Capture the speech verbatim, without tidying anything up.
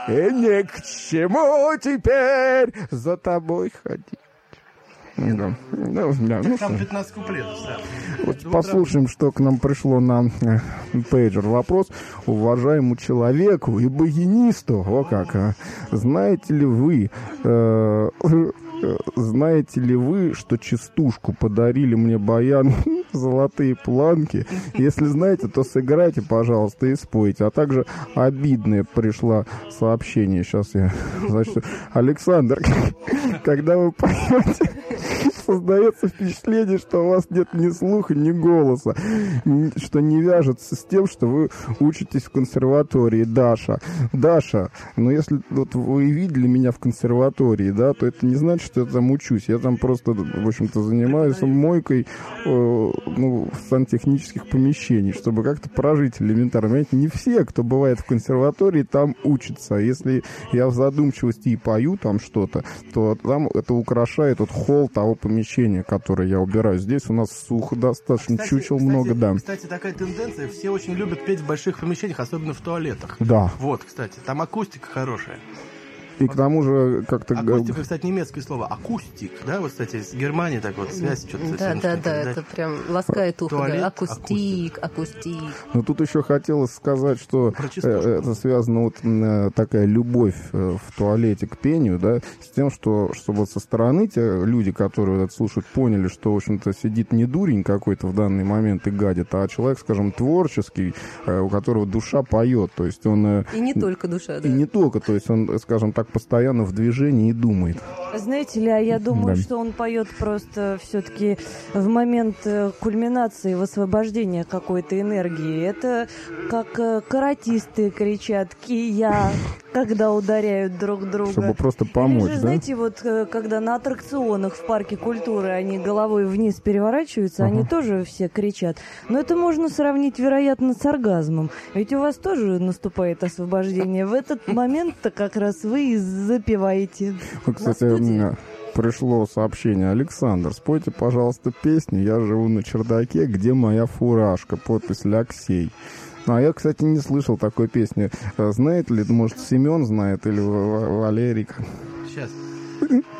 И ни к чему теперь за тобой ходить. Да. Да, да. Ну, там пятнадцать куплетов. Да. Вот послушаем, что к нам пришло на э, пейджер. Вопрос уважаемому человеку и баянисту. О как, а. Знаете ли вы... Э, Знаете ли вы, что частушку подарили мне баян «Золотые планки»? Если знаете, то сыграйте, пожалуйста, и спойте. А также обидное пришло сообщение. Сейчас я зачту. Александр, когда вы поете, создается впечатление, что у вас нет ни слуха, ни голоса, что не вяжется с тем, что вы учитесь в консерватории. Даша, Даша, ну если вот вы видели меня в консерватории, да, то это не значит, что я там учусь. Я там просто, в общем-то, занимаюсь мойкой э, ну, сантехнических помещений, чтобы как-то прожить элементарно. Понимаете, не все, кто бывает в консерватории, там учатся. Если я в задумчивости и пою там что-то, то там это украшает вот холл того помещения, которое я убираю. Здесь у нас сухо достаточно, кстати, чучел кстати, много, да. Кстати, такая тенденция. Все очень любят петь в больших помещениях, особенно в туалетах. Да. Вот, кстати, там акустика хорошая. И вот. К тому же как-то... Акустика, кстати, немецкое слово. Акустик, да, вот, кстати, с Германией так вот связь что-то... Да, да, да, это прям ласкает ухо. Туалет, да. Акустик, акустик, акустик. Но тут еще хотелось сказать, что это связано вот такая любовь в туалете к пению, да, с тем, что чтобы со стороны те люди, которые это слушают, поняли, что, в общем-то, сидит не дурень какой-то в данный момент и гадит, а человек, скажем, творческий, у которого душа поет, то есть он... И не только душа, да. И не только, то есть он, скажем так, постоянно в движении и думает. Знаете ли, а я думаю, да. что он поет просто все-таки в момент кульминации, высвобождения какой-то энергии. Это как каратисты кричат «Кия», когда ударяют друг друга. Чтобы просто помочь, Или же, да? знаете, вот когда на аттракционах в парке культуры они головой вниз переворачиваются, uh-huh. они тоже все кричат. Но это можно сравнить, вероятно, с оргазмом. Ведь у вас тоже наступает освобождение. В этот момент-то как раз вы и запеваете. Кстати, пришло сообщение: Александр, спойте, пожалуйста, песню «Я живу на чердаке, где моя фуражка», подпись Алексей. А я, кстати, не слышал такой песни. Знает ли, может, Семен знает или Валерий? Сейчас.